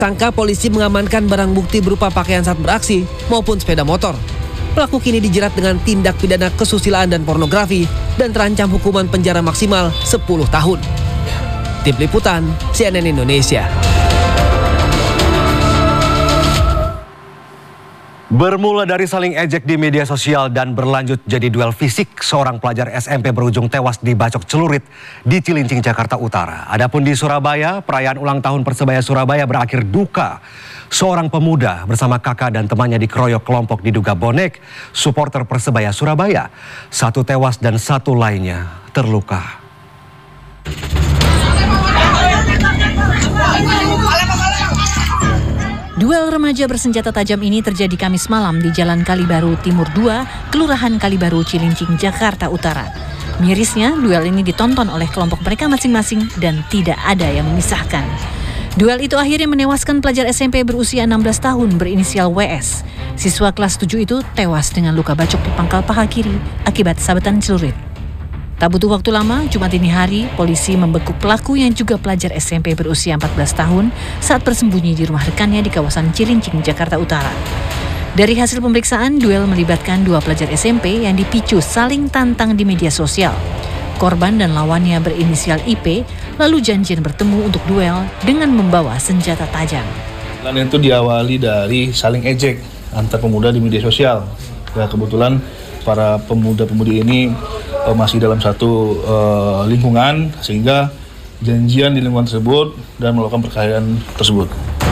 Sangka polisi mengamankan barang bukti berupa pakaian saat beraksi maupun sepeda motor. Pelaku kini dijerat dengan tindak pidana kesusilaan dan pornografi dan terancam hukuman penjara maksimal 10 tahun. Tim Liputan, CNN Indonesia. Bermula dari saling ejek di media sosial dan berlanjut jadi duel fisik, seorang pelajar SMP berujung tewas dibacok celurit di Cilincing, Jakarta Utara. Adapun di Surabaya, perayaan ulang tahun Persebaya Surabaya berakhir duka. Seorang pemuda bersama kakak dan temannya dikeroyok kelompok diduga bonek supporter Persebaya Surabaya. Satu tewas dan satu lainnya terluka. Duel remaja bersenjata tajam ini terjadi Kamis malam di Jalan Kalibaru Timur 2, Kelurahan Kalibaru, Cilincing, Jakarta Utara. Mirisnya, duel ini ditonton oleh kelompok mereka masing-masing dan tidak ada yang memisahkan. Duel itu akhirnya menewaskan pelajar SMP berusia 16 tahun berinisial WS. Siswa kelas 7 itu tewas dengan luka bacok di pangkal paha kiri akibat sabetan celurit. Tak butuh waktu lama, Jumat dini hari, polisi membekuk pelaku yang juga pelajar SMP berusia 14 tahun saat bersembunyi di rumah rekannya di kawasan Cilincing, Jakarta Utara. Dari hasil pemeriksaan, duel melibatkan dua pelajar SMP yang dipicu saling tantang di media sosial. Korban dan lawannya berinisial IP, lalu janjian bertemu untuk duel dengan membawa senjata tajam. Dan itu diawali dari saling ejek antar pemuda di media sosial. Ya, kebetulan para pemuda-pemudi ini masih dalam satu lingkungan, sehingga janjian di lingkungan tersebut dan melakukan perkelahian tersebut.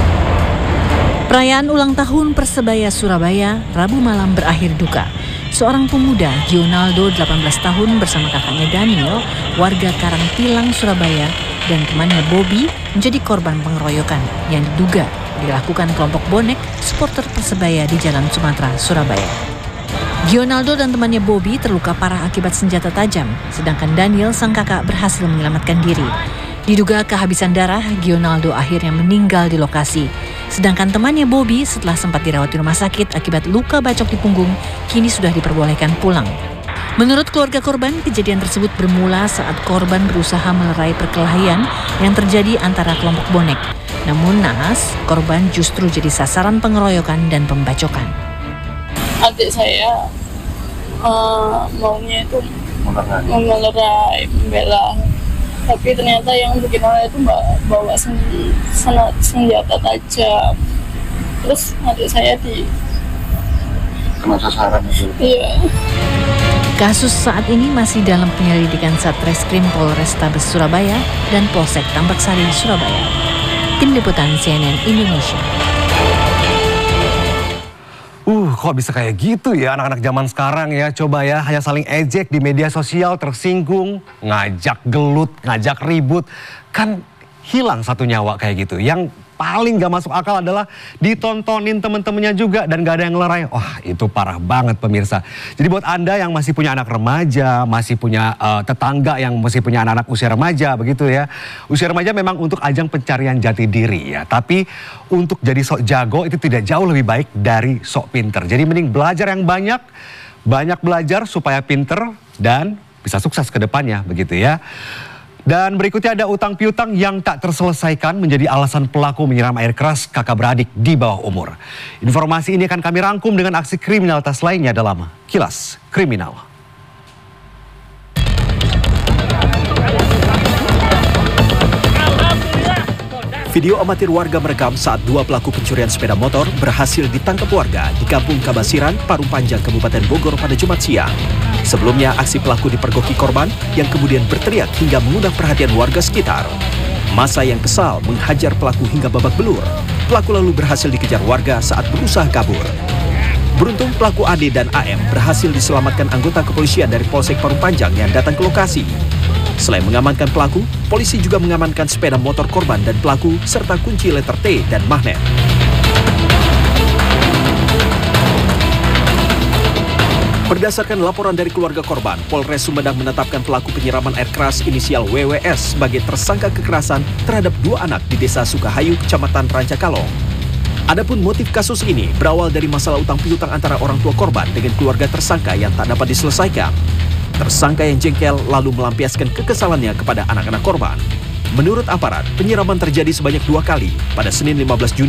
Perayaan ulang tahun Persebaya Surabaya Rabu malam berakhir duka. Seorang pemuda, Gionaldo 18 tahun bersama kakaknya Daniel, warga Karangpilang, Surabaya, dan temannya Bobby menjadi korban pengeroyokan yang diduga dilakukan kelompok bonek supporter Persebaya di Jalan Sumatera, Surabaya. Gionaldo dan temannya Bobby terluka parah akibat senjata tajam, sedangkan Daniel, sang kakak, berhasil menyelamatkan diri. Diduga kehabisan darah, Gionaldo akhirnya meninggal di lokasi. Sedangkan temannya Bobby setelah sempat dirawat di rumah sakit akibat luka bacok di punggung, kini sudah diperbolehkan pulang. Menurut keluarga korban, kejadian tersebut bermula saat korban berusaha melerai perkelahian yang terjadi antara kelompok bonek. Namun naas, korban justru jadi sasaran pengeroyokan dan pembacokan. Adik saya maunya itu melerai, membela, tapi ternyata yang bikin oleh itu bawa senjata tajam. Terus adik saya Kena sasaran itu. Iya. Kasus saat ini masih dalam penyelidikan Satreskrim Polrestabes Surabaya dan Polsek Tambaksari, Surabaya. Tim Liputan CNN Indonesia. Kok bisa kayak gitu ya anak-anak zaman sekarang ya. Coba ya, hanya saling ejek di media sosial, tersinggung, ngajak gelut, ngajak ribut. Kan hilang satu nyawa kayak gitu. Yang paling gak masuk akal adalah ditontonin temen-temennya juga dan gak ada yang ngelerai. Wah, itu parah banget pemirsa. Jadi buat Anda yang masih punya anak remaja, masih punya tetangga yang masih punya anak-anak usia remaja begitu ya. Usia remaja memang untuk ajang pencarian jati diri ya. Tapi untuk jadi sok jago itu tidak jauh lebih baik dari sok pinter. Jadi mending belajar yang banyak belajar supaya pinter dan bisa sukses ke depannya begitu ya. Dan berikutnya ada utang piutang yang tak terselesaikan menjadi alasan pelaku menyiram air keras kakak beradik di bawah umur. Informasi ini akan kami rangkum dengan aksi kriminalitas lainnya dalam Kilas Kriminal. Video amatir warga merekam saat dua pelaku pencurian sepeda motor berhasil ditangkap warga di Kampung Kabasiran, Parung Panjang, Kabupaten Bogor pada Jumat siang. Sebelumnya, aksi pelaku dipergoki korban yang kemudian berteriak hingga mengundang perhatian warga sekitar. Massa yang kesal menghajar pelaku hingga babak belur. Pelaku lalu berhasil dikejar warga saat berusaha kabur. Beruntung pelaku AD dan AM berhasil diselamatkan anggota kepolisian dari Polsek Parung Panjang yang datang ke lokasi. Selain mengamankan pelaku, polisi juga mengamankan sepeda motor korban dan pelaku serta kunci letter T dan magnet. Berdasarkan laporan dari keluarga korban, Polres Sumedang menetapkan pelaku penyiraman air keras inisial WWS sebagai tersangka kekerasan terhadap dua anak di Desa Sukahayu, Kecamatan Rancakalong. Adapun motif kasus ini berawal dari masalah utang piutang antara orang tua korban dengan keluarga tersangka yang tak dapat diselesaikan. Tersangka yang jengkel lalu melampiaskan kekesalannya kepada anak-anak korban. Menurut aparat, penyiraman terjadi sebanyak 2 kali pada Senin 15 Juni